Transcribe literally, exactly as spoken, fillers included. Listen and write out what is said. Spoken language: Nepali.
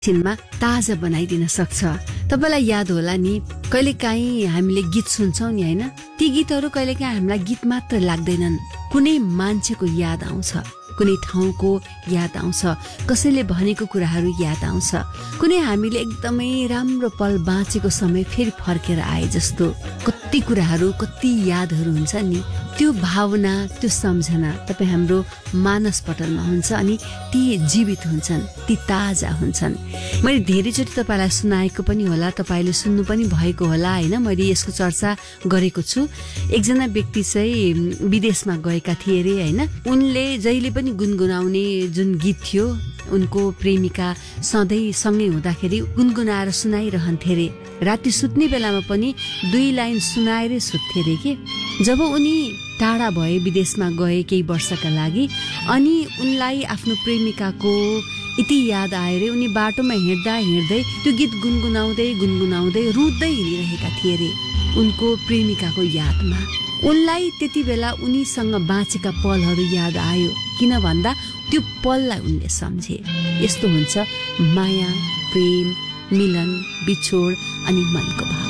छिनमा ताजा बनाइदिन सक्छ। तपाईलाई याद होला नि, कहिलेकाहीँ हामीले गीत सुन्छौँ नि होइन, ती गीतहरू कहिलेकाहीँ हामीलाई गीत मात्र लाग्दैनन्, कुनै मान्छेको याद आउँछ, कुनै ठाउँको याद आउँछ, कसैले भनेको कुराहरू याद आउँछ, कुनै हामीले एकदमै राम्रो पल बाँचेको समय फेरि फर्केर आए जस्तो कति कुराहरू, कति यादहरू हुन्छ नि। त्यो भावना, त्यो सम्झना तपाईँ हाम्रो मानस पटलमा हुन्छ अनि ती जीवित हुन्छन्, ती ताजा हुन्छन्। मैले धेरैचोटि तपाईँलाई सुनाएको पनि होला, तपाईँले सुन्नु पनि भएको होला होइन, मैले यसको चर्चा गरेको छु। एकजना व्यक्ति चाहिँ विदेशमा गएका थिए अरे होइन, उनले जहिले पनि गुनगुनाउने जुन गीत थियो, उनको प्रेमिका सधैँ सँगै हुँदाखेरि गुनगुनाएर सुनाइरहन्थे अरे। राति सुत्ने बेलामा पनि दुई लाइन सुनाएरै सुत्थे अरे के। जब उनी टाढा भए, विदेशमा गए केही वर्षका लागि, अनि उनलाई आफ्नो प्रेमिकाको यति याद आएर उनी बाटोमा हिँड्दा हिँड्दै त्यो गीत गुनगुनाउँदै गुनगुनाउँदै रुँदै हिँडिरहेका थिए अरे उनको प्रेमिकाको यादमा। उनलाई त्यति बेला उनीसँग बाँचेका पलहरू याद आयो, किन भन्दा त्यो पललाई उनले सम्झे। यस्तो हुन्छ माया, प्रेम, मिलन, बिछोड अनि मनको भाव।